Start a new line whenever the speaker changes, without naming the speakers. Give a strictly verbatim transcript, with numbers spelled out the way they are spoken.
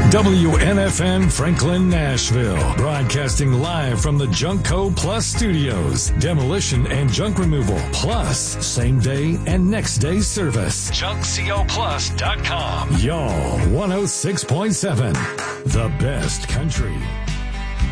W N F N Franklin, Nashville. Broadcasting live from the Junkco Plus studios. Demolition and junk removal. Plus, same day and next day service. junk co plus dot com. Y'all, one oh six point seven. The best country.